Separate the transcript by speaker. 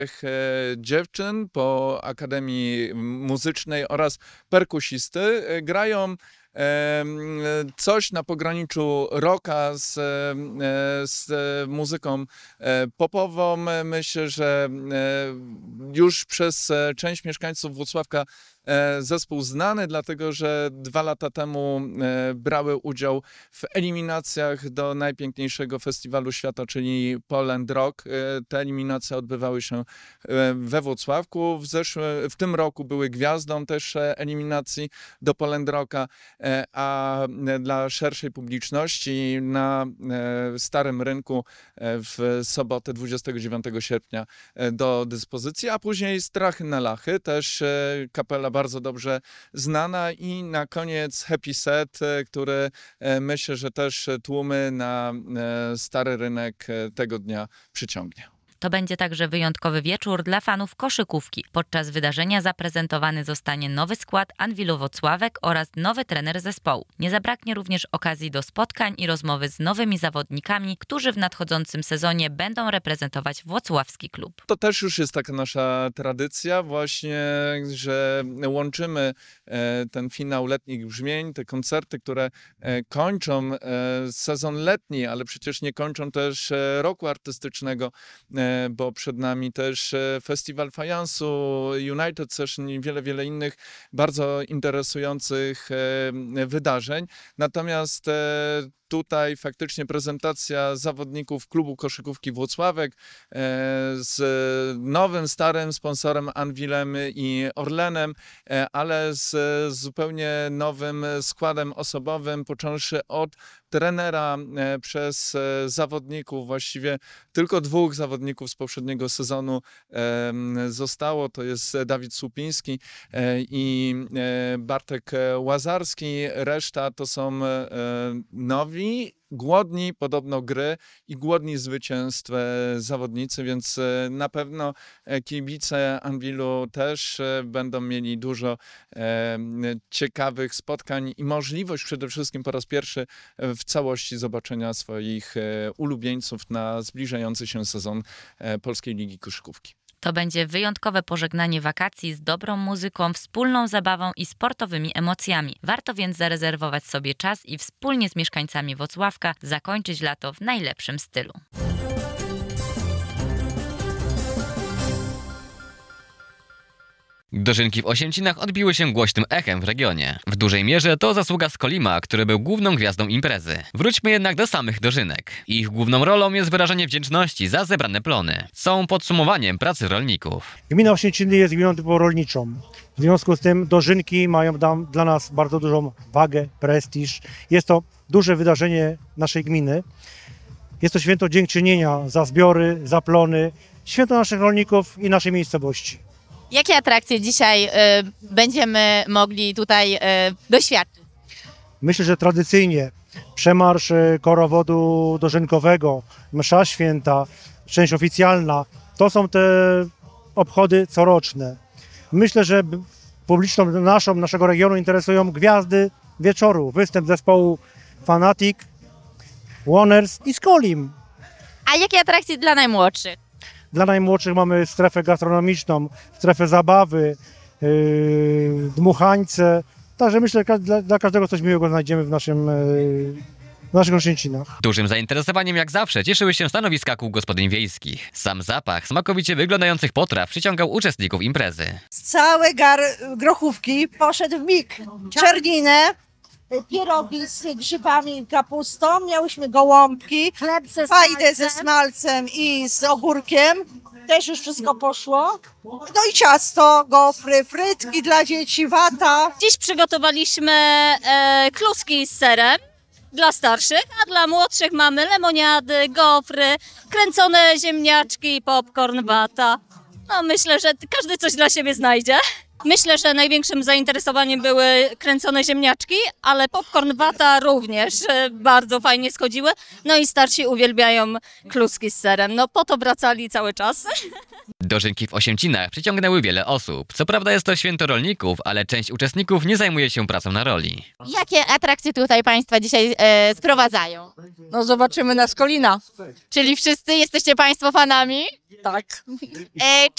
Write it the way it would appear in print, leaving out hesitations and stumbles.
Speaker 1: dziewczyn po Akademii Muzycznej oraz perkusisty. Grają coś na pograniczu rocka z muzyką popową. Myślę, że już przez część mieszkańców Włocławka zespół znany, dlatego że 2 lata temu brały udział w eliminacjach do najpiękniejszego festiwalu świata, czyli Poland Rock. Te eliminacje odbywały się we Włocławku. W tym roku były gwiazdą też eliminacji do Poland Rocka, a dla szerszej publiczności na Starym Rynku w sobotę 29 sierpnia do dyspozycji, a później Strachy na Lachy, też kapela bardzo dobrze znana, i na koniec Happy Set, który myślę, że też tłumy na Stary Rynek tego dnia przyciągnie.
Speaker 2: To będzie także wyjątkowy wieczór dla fanów koszykówki. Podczas wydarzenia zaprezentowany zostanie nowy skład Anwilu Włocławek oraz nowy trener zespołu. Nie zabraknie również okazji do spotkań i rozmowy z nowymi zawodnikami, którzy w nadchodzącym sezonie będą reprezentować włocławski klub.
Speaker 1: To też już jest taka nasza tradycja właśnie, że łączymy ten finał letnich brzmień, te koncerty, które kończą sezon letni, ale przecież nie kończą też roku artystycznego, bo przed nami też Festiwal Fajansu, United Session i wiele innych bardzo interesujących wydarzeń. Natomiast tutaj faktycznie prezentacja zawodników klubu koszykówki Włocławek z nowym, starym sponsorem Anwilem i Orlenem, ale z zupełnie nowym składem osobowym, począwszy od trenera przez zawodników. Właściwie tylko 2 zawodników z poprzedniego sezonu zostało. To jest Dawid Słupiński i Bartek Łazarski. Reszta to są nowi, głodni podobno gry i głodni zwycięstw zawodnicy, więc na pewno kibice Anwilu też będą mieli dużo ciekawych spotkań i możliwość przede wszystkim po raz pierwszy w całości zobaczenia swoich ulubieńców na zbliżający się sezon Polskiej Ligi Koszykówki.
Speaker 2: To będzie wyjątkowe pożegnanie wakacji z dobrą muzyką, wspólną zabawą i sportowymi emocjami. Warto więc zarezerwować sobie czas i wspólnie z mieszkańcami Włocławka zakończyć lato w najlepszym stylu.
Speaker 3: Dożynki w Osięcinach odbiły się głośnym echem w regionie. W dużej mierze to zasługa Skolima, który był główną gwiazdą imprezy. Wróćmy jednak do samych dożynek. Ich główną rolą jest wyrażenie wdzięczności za zebrane plony. Są podsumowaniem pracy rolników.
Speaker 4: Gmina Osięciny jest gminą typowo rolniczą. W związku z tym dożynki mają dla nas bardzo dużą wagę, prestiż. Jest to duże wydarzenie naszej gminy. Jest to święto dziękczynienia za zbiory, za plony, święto naszych rolników i naszej miejscowości.
Speaker 5: Jakie atrakcje dzisiaj będziemy mogli tutaj doświadczyć?
Speaker 4: Myślę, że tradycyjnie przemarsz korowodu dożynkowego, msza święta, część oficjalna, to są te obchody coroczne. Myślę, że publiczność naszego regionu interesują gwiazdy wieczoru, występ zespołu Fanatic, Woners i Skolim.
Speaker 5: A jakie atrakcje dla najmłodszych?
Speaker 4: Dla najmłodszych mamy strefę gastronomiczną, strefę zabawy, dmuchańce. Także myślę, że dla każdego coś miłego znajdziemy w naszych Osięcinach.
Speaker 3: Dużym zainteresowaniem jak zawsze cieszyły się stanowiska kół gospodyń wiejskich. Sam zapach smakowicie wyglądających potraw przyciągał uczestników imprezy.
Speaker 6: Cały gar grochówki poszedł w mig. Czerninę, pierogi z grzybami i kapustą, miałyśmy gołąbki, fajdę ze smalcem i z ogórkiem, też już wszystko poszło. No i ciasto, gofry, frytki dla dzieci, wata.
Speaker 7: Dziś przygotowaliśmy kluski z serem dla starszych, a dla młodszych mamy lemoniady, gofry, kręcone ziemniaczki, popcorn, wata. No myślę, że każdy coś dla siebie znajdzie. Myślę, że największym zainteresowaniem były kręcone ziemniaczki, ale popcorn wata również bardzo fajnie schodziły. No i starsi uwielbiają kluski z serem. No po to wracali cały czas.
Speaker 3: Dożynki w Osięcinach przyciągnęły wiele osób. Co prawda jest to święto rolników, ale część uczestników nie zajmuje się pracą na roli.
Speaker 5: Jakie atrakcje tutaj Państwa dzisiaj sprowadzają?
Speaker 6: No zobaczymy na Skolina.
Speaker 5: Czyli wszyscy jesteście Państwo fanami?
Speaker 6: Tak.